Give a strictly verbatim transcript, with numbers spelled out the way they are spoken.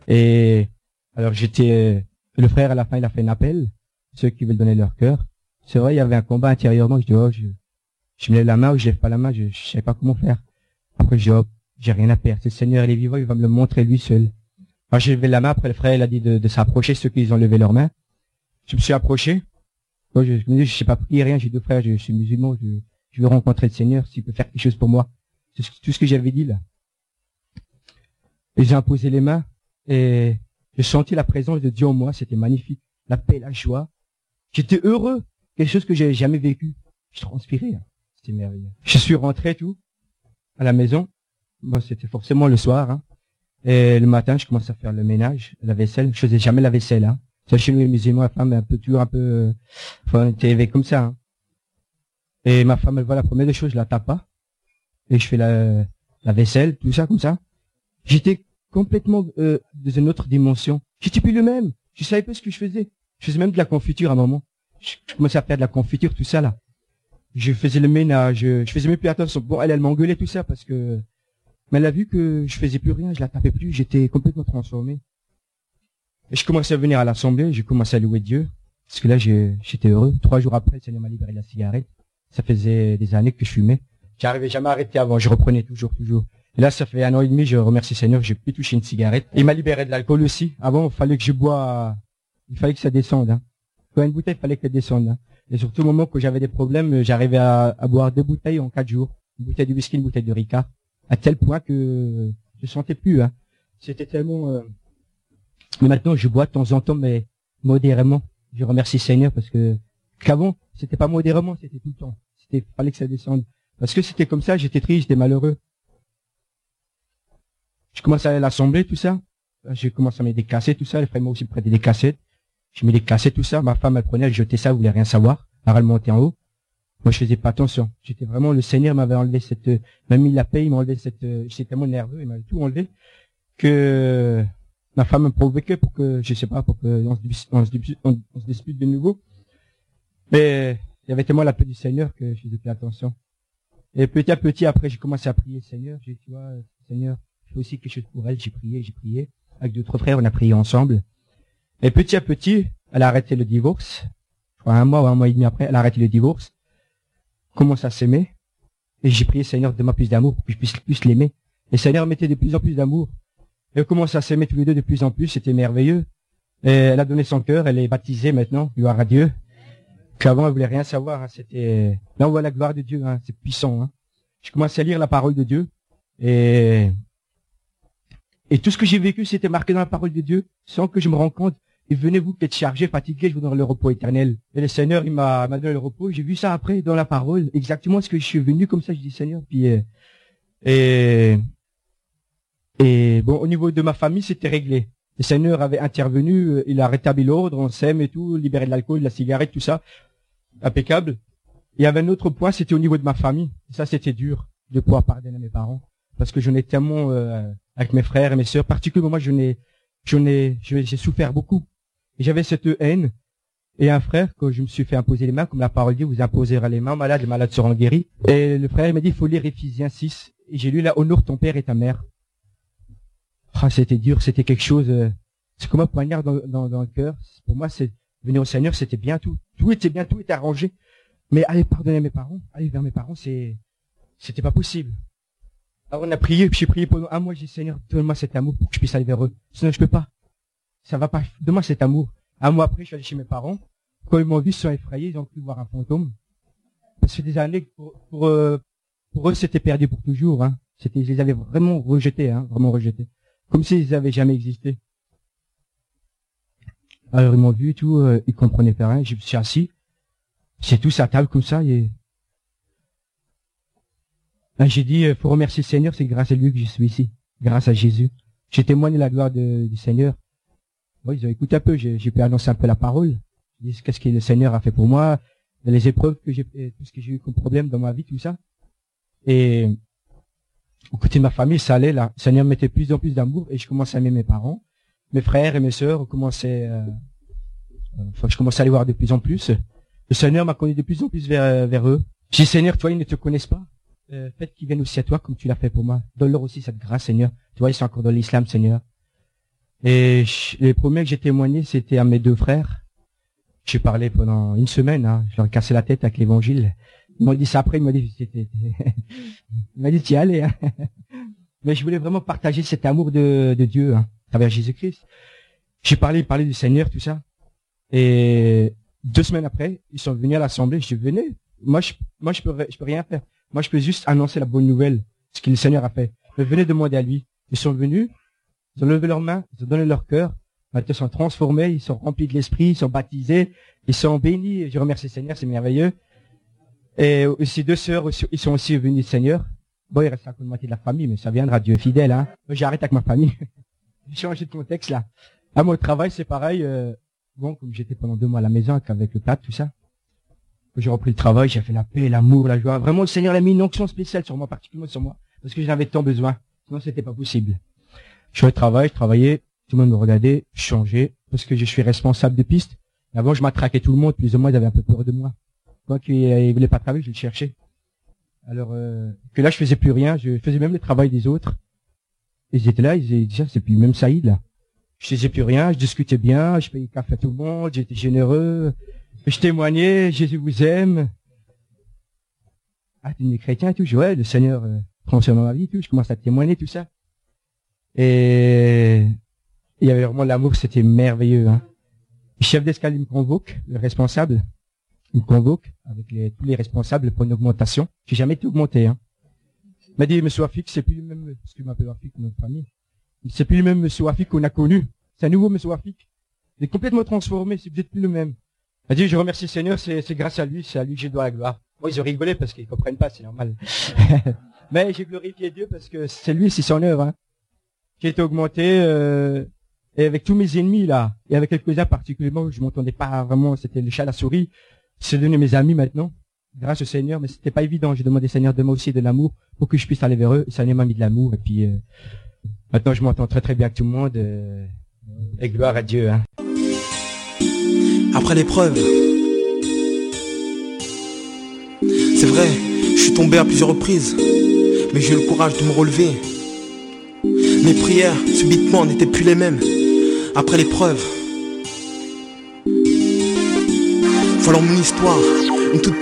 Et alors j'étais, le frère à la fin il a fait un appel, ceux qui veulent donner leur cœur. C'est vrai, il y avait un combat intérieurement. Je dis oh, je, je me lève la main ou je lève pas la main, je, je savais pas comment faire. Après je dis oh, j'ai rien à perdre. Le Seigneur il est vivant, il va me le montrer lui seul. Alors j'ai levé la main. Après le frère il a dit de, de s'approcher, ceux qui ont levé leurs mains. Je me suis approché. Moi, je, je me dis je sais pas prier rien. J'ai deux frères, je, je suis musulman, je, je veux rencontrer le Seigneur s'il peut faire quelque chose pour moi. C'est tout ce que j'avais dit là. Et j'ai imposé les mains et j'ai senti la présence de Dieu en moi. C'était magnifique. La paix, la joie. J'étais heureux. Quelque chose que j'avais jamais vécu. Je transpirais. Hein. C'était merveilleux. Je suis rentré tout à la maison. Bon, c'était forcément le soir. Hein. Et le matin, je commence à faire le ménage, la vaisselle. Je faisais jamais la vaisselle. Hein. Ça, chez nous, les musulmans, la femme est un peu toujours un peu, enfin, on était élevés comme ça. Hein. Et ma femme, elle voit la première des choses, je la tape pas. Et je fais la, la vaisselle, tout ça, comme ça. J'étais complètement euh, dans une autre dimension. J'étais plus le même. Je savais pas ce que je faisais. Je faisais même de la confiture à un moment. Je, je commençais à faire de la confiture, tout ça là. Je faisais le ménage. Je, je faisais même plus attention. Bon, elle, elle m'engueulait tout ça parce que, mais elle a vu que je faisais plus rien, je la tapais plus. J'étais complètement transformé. Et je commençais à venir à l'assemblée. J'ai commencé à louer Dieu parce que là, j'étais heureux. Trois jours après, le Seigneur m'a libéré de la cigarette. Ça faisait des années que je fumais. J'arrivais jamais à arrêter avant. Je reprenais toujours, toujours. Et là, ça fait un an et demi, je remercie le Seigneur, j'ai pu toucher une cigarette. Il m'a libéré de l'alcool aussi. Avant, il fallait que je bois, il fallait que ça descende. Hein. Quand une bouteille, il fallait qu'elle descende. Hein. Et surtout au moment où j'avais des problèmes, j'arrivais à, à boire deux bouteilles en quatre jours. Une bouteille de whisky, une bouteille de Ricard. À tel point que je sentais plus. Hein. C'était tellement... Euh... Mais maintenant, je bois de temps en temps, mais modérément. Je remercie le Seigneur parce que qu'avant, c'était pas modérément, c'était tout le temps. C'était fallait que ça descende. Parce que c'était comme ça, j'étais triste, j'étais malheureux. Je commence à aller à l'assemblée, tout ça. Je commence à mettre des cassettes, tout ça. Les frères m'ont aussi prêté des cassettes. Je mets des cassettes, tout ça. Ma femme, elle prenait, elle jetait ça, elle voulait rien savoir. Alors elle montait en haut. Moi, je faisais pas attention. J'étais vraiment, le Seigneur m'avait enlevé cette, euh, m'a mis la paix, il m'a enlevé cette, euh, j'étais tellement nerveux, il m'a tout enlevé, que ma femme me provoquait pour que, je sais pas, pour que on se, on se, on, on se dispute de nouveau. Mais il y avait tellement la paix du Seigneur que je faisais plus attention. Et petit à petit, après, j'ai commencé à prier le Seigneur. J'ai dit, tu vois, Seigneur, je fais aussi quelque chose pour elle. J'ai prié, j'ai prié. Avec d'autres frères, on a prié ensemble. Et petit à petit, elle a arrêté le divorce. Je crois un mois ou un mois et demi après, elle a arrêté le divorce. Commence à s'aimer. Et j'ai prié, Seigneur, donne-moi plus d'amour pour que je puisse plus l'aimer. Et le Seigneur mettait de plus en plus d'amour. Et on commence à s'aimer tous les deux de plus en plus. C'était merveilleux. Et elle a donné son cœur. Elle est baptisée maintenant. Gloire à Dieu. Qu'avant, elle voulait rien savoir. Hein. C'était, là, on voit la gloire de Dieu. Hein. C'est puissant. Hein. Je commençais à lire la parole de Dieu. Et, et tout ce que j'ai vécu, c'était marqué dans la parole de Dieu, sans que je me rende compte. Et venez-vous qui êtes chargés, fatigués, je vous donne le repos éternel. Et le Seigneur, il m'a, m'a donné le repos. J'ai vu ça après dans la parole, exactement ce que je suis venu comme ça. Je dis Seigneur. Puis euh, et et bon, au niveau de ma famille, c'était réglé. Le Seigneur avait intervenu, il a rétabli l'ordre, on s'aime et tout, libéré de l'alcool, de la cigarette, tout ça, impeccable. Il y avait un autre point, c'était au niveau de ma famille. Et ça, c'était dur de pouvoir pardonner à mes parents, parce que je n'ai tellement euh, avec mes frères et mes sœurs, particulièrement moi, je n'ai, je n'ai, j'ai souffert beaucoup. Et j'avais cette haine. Et un frère, quand je me suis fait imposer les mains, comme la parole dit, vous imposerez les mains, malades, les malades seront guéris. Et le frère, il m'a dit, il faut lire Éphésiens six. Et j'ai lu là, honore ton père et ta mère. Ah, c'était dur, c'était quelque chose, euh, c'est comme un poignard dans, dans, dans le cœur. Pour moi, c'est, venir au Seigneur, c'était bien tout. Tout était bien, tout était arrangé. Mais aller pardonner mes parents, aller vers mes parents, c'est, c'était pas possible. Alors on a prié, puis j'ai prié pendant un mois, j'ai dit, Seigneur, donne-moi cet amour pour que je puisse aller vers eux. Sinon, je peux pas. Ça va pas. Donne-moi cet amour. Un mois après, je suis allé chez mes parents. Quand ils m'ont vu, ils se sont effrayés, ils ont cru voir un fantôme. Ça fait des années que pour, pour, euh, pour eux, c'était perdu pour toujours, hein. C'était, je les avais vraiment rejetés, hein, vraiment rejetés. Comme s'ils n'avaient jamais existé. Alors ils m'ont vu et tout, euh, ils comprenaient pas rien, je me suis assis. C'est tous à table comme ça, et là, j'ai dit, euh, faut remercier le Seigneur, c'est grâce à lui que je suis ici. Grâce à Jésus. J'ai témoigné la gloire de, du Seigneur. Oui, ils ont écouté un peu, j'ai, j'ai pu annoncer un peu la parole. J'ai dit, qu'est-ce que le Seigneur a fait pour moi, les épreuves que j'ai, tout ce que j'ai eu comme problème dans ma vie, tout ça. Et, au côté de ma famille, ça allait, là. Le Seigneur mettait plus en plus d'amour, et je commençais à aimer mes parents. Mes frères et mes sœurs commençaient, euh, enfin, je commençais à les voir de plus en plus. Le Seigneur m'a connu de plus en plus vers, vers eux. J'ai dit, Seigneur, toi, ils ne te connaissent pas. Euh, faites qu'ils viennent aussi à toi, comme tu l'as fait pour moi. Donne-leur aussi cette grâce, Seigneur. Tu vois, ils sont encore dans l'islam, Seigneur. Et je- les premiers que j'ai témoigné, c'était à mes deux frères. J'ai parlé pendant une semaine, hein. Je leur ai cassé la tête avec l'évangile. Ils m'ont dit ça après, ils m'ont dit, c'était, il m'a dit, t'y allais, hein. Mais je voulais vraiment partager cet amour de, de Dieu, hein, à travers Jésus-Christ. J'ai parlé, parlé du Seigneur, tout ça. Et deux semaines après, ils sont venus à l'assemblée. Je dis, venez. Moi, je, moi, je peux, je peux rien faire. Moi, je peux juste annoncer la bonne nouvelle, ce que le Seigneur a fait. Mais venez demander à lui. Ils sont venus, ils ont levé leurs mains, ils ont donné leur cœur. Maintenant, ils sont transformés, ils sont remplis de l'esprit, ils sont baptisés, ils sont bénis. Je remercie le Seigneur, c'est merveilleux. Et aussi deux sœurs, aussi- ils sont aussi venus du Seigneur. Bon, il reste encore une moitié de la famille, mais ça viendra, Dieu est fidèle, hein. Moi, j'arrête avec ma famille. J'ai changé de contexte, là. À mon travail, c'est pareil, euh, bon, comme j'étais pendant deux mois à la maison, avec le cadre, tout ça. Quand j'ai repris le travail, j'ai fait la paix, l'amour, la joie. Vraiment, le Seigneur a mis une onction spéciale sur moi, particulièrement sur moi. Parce que j'en avais tant besoin. Sinon, c'était pas possible. Je suis au travail, je travaillais, tout le monde me regardait, je changeais, parce que je suis responsable de piste. Avant, je m'attraquais tout le monde, plus ou moins, ils avaient un peu peur de moi. Quand il voulait pas travailler, je le cherchais. Alors, euh, que là, je faisais plus rien, je faisais même le travail des autres. Ils étaient là, ils disaient, c'est plus le même Saïd, là. Je faisais plus rien, je discutais bien, je payais le café à tout le monde, j'étais généreux, je témoignais, Jésus vous aime. Ah, t'es une chrétien et tout, je dis, ouais, le Seigneur euh, transforme ma vie et tout, je commence à témoigner, tout ça. Et il y avait vraiment l'amour, c'était merveilleux, hein. Le chef d'escalier me convoque, le responsable, il me convoque avec les, tous les responsables pour une augmentation. J'ai jamais été augmenté, hein. Il m'a dit, monsieur Wafik, c'est plus le même, parce qu'il m'appelle Wafik, notre famille. C'est plus le même monsieur Wafik qu'on a connu. C'est un nouveau monsieur Wafik. Il est complètement transformé, c'est peut-être plus le même. Il m'a dit, je remercie le Seigneur, c'est, c'est grâce à lui, c'est à lui que je dois la gloire. Moi, ils ont rigolé parce qu'ils comprennent pas, c'est normal. Mais j'ai glorifié Dieu parce que c'est lui, c'est son œuvre, hein. J'ai été augmenté, euh, et avec tous mes ennemis, là, et avec quelques-uns particulièrement, je m'entendais pas vraiment, c'était le chat à la souris. C'est devenu mes amis maintenant, grâce au Seigneur, mais c'était pas évident. J'ai demandé au Seigneur de moi aussi de l'amour pour que je puisse aller vers eux. Et le Seigneur m'a mis de l'amour, et puis, euh, maintenant, je m'entends très très bien avec tout le monde, euh, et gloire à Dieu, hein. Après l'épreuve, c'est vrai, je suis tombé à plusieurs reprises, mais j'ai eu le courage de me relever. Mes prières, subitement, n'étaient plus les mêmes. Après l'épreuve, voilà mon histoire, une toute